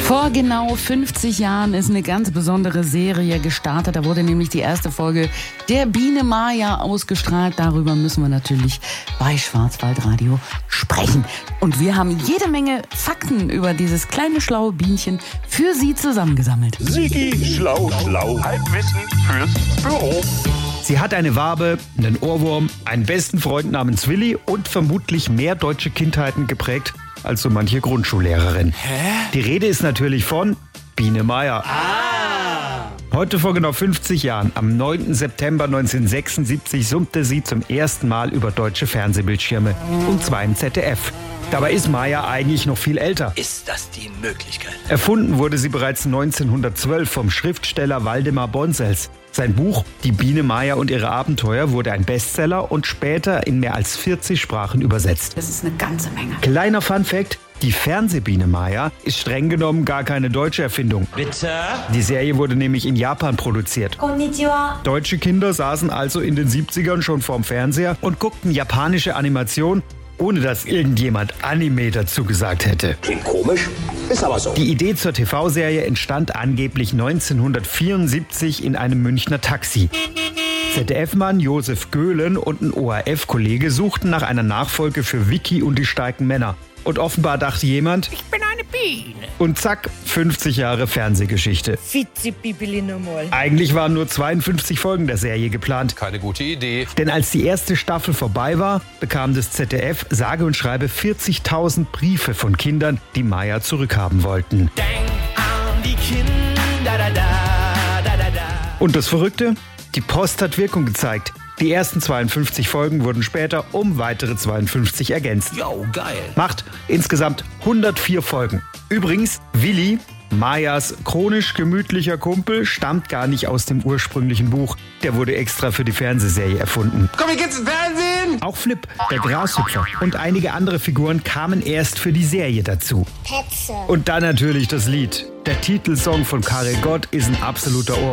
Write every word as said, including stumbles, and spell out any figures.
Vor genau fünfzig Jahren ist eine ganz besondere Serie gestartet. Da wurde nämlich die erste Folge der Biene Maya ausgestrahlt. Darüber müssen wir natürlich bei Schwarzwaldradio sprechen. Und wir haben jede Menge Fakten über dieses kleine schlaue Bienchen für Sie zusammengesammelt. Sigi schlau schlau. Halbwissen fürs Büro. Sie hat eine Wabe, einen Ohrwurm, einen besten Freund namens Willi und vermutlich mehr deutsche Kindheiten geprägt als so manche Grundschullehrerin. Hä? Die Rede ist natürlich von Biene Maya. Ah! Heute vor genau fünfzig Jahren, am neunten September neunzehnhundertsechsundsiebzig, summte sie zum ersten Mal über deutsche Fernsehbildschirme. Und zwar im Z D F. Dabei ist Maya eigentlich noch viel älter. Ist das die Möglichkeit? Erfunden wurde sie bereits neunzehnhundertzwölf vom Schriftsteller Waldemar Bonsels. Sein Buch Die Biene Maya und ihre Abenteuer wurde ein Bestseller und später in mehr als vierzig Sprachen übersetzt. Das ist eine ganze Menge. Kleiner Funfact: Die Fernsehbiene Maya ist streng genommen gar keine deutsche Erfindung. Bitte? Die Serie wurde nämlich in Japan produziert. Konnichiwa. Deutsche Kinder saßen also in den siebzigern schon vorm Fernseher und guckten japanische Animation, ohne dass irgendjemand Anime dazu gesagt hätte. Klingt komisch, ist aber so. Die Idee zur T V-Serie entstand angeblich neunzehnhundertvierundsiebzig in einem Münchner Taxi. Z D F-Mann Josef Göhlen und ein O R F-Kollege suchten nach einer Nachfolge für Vicky und die starken Männer. Und offenbar dachte jemand, Ich bin eine Biene. und zack, fünfzig Jahre Fernsehgeschichte. Vize-Bibeli nochmal. Eigentlich waren nur zweiundfünfzig Folgen der Serie geplant. Keine gute Idee. Denn als die erste Staffel vorbei war, bekam das Z D F sage und schreibe vierzigtausend Briefe von Kindern, die Maya zurückhaben wollten. Denk an die Kinder, da, da, da, da, da. Und das Verrückte? Die Post hat Wirkung gezeigt. Die ersten zweiundfünfzig Folgen wurden später um weitere zweiundfünfzig ergänzt. Yo, geil. Macht insgesamt hundertvier Folgen. Übrigens, Willi, Mayas chronisch gemütlicher Kumpel, stammt gar nicht aus dem ursprünglichen Buch. Der wurde extra für die Fernsehserie erfunden. Komm, ich geht's ins Fernsehen! Auch Flip, der Grashüpfer und einige andere Figuren kamen erst für die Serie dazu. Petze. Und dann natürlich das Lied. Der Titelsong von Karel Gott ist ein absoluter Ohr.